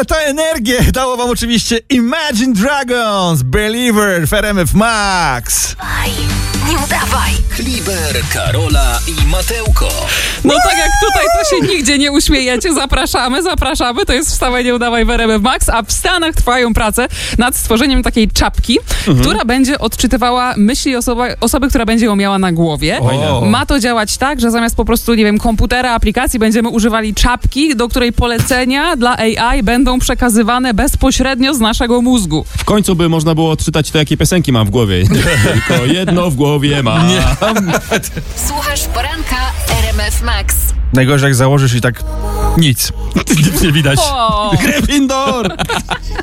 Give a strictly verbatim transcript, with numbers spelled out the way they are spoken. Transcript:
tę energię dało wam oczywiście Imagine Dragons, Believer w R M F Max. Nie udawaj. Kliber, Karola i Mateuko. No tak jak tutaj, to się nigdzie nie uśmiejecie. Zapraszamy, zapraszamy. To jest Wstawaj, nie udawaj w R M F Max, a w Stanach trwają prace nad stworzeniem takiej czapki, mhm. która będzie odczytywała myśli osoby, osoby, która będzie ją miała na głowie. O. Ma to działać tak, że zamiast po prostu, nie wiem, komputera, aplikacji, będziemy używali czapki, do której polecenia dla A I będą przekazywane bezpośrednio z naszego mózgu. W końcu by można było odczytać to, jakie piosenki mam w głowie. Tylko jedno w głowie mam. Nie. Słuchasz poranka R M F Max. Najgorzej jak założysz i tak nic. Nic nie widać. O! Gryffindor!